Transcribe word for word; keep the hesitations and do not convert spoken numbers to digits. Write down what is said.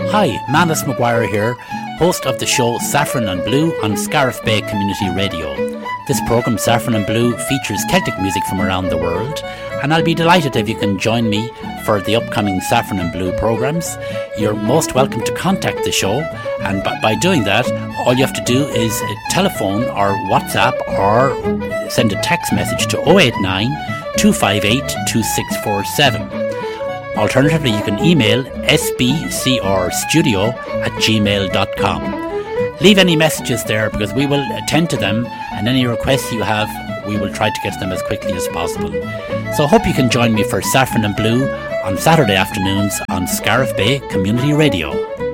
Hi, Manus Maguire here, host of the show Saffron and Blue on Scariff Bay Community Radio. This programme, Saffron and Blue, features Celtic music from around the world, and I'll be delighted if you can join me for the upcoming Saffron and Blue programmes. You're most welcome to contact the show, and by, by doing that, all you have to do is telephone or WhatsApp or send a text message to oh eight nine, two five eight, two six four seven. Alternatively, you can email s b c r studio at gmail dot com. Leave any messages there because we will attend to them, and any requests you have, we will try to get to them as quickly as possible. So I hope you can join me for Saffron and Blue on Saturday afternoons on Scariff Bay Community Radio.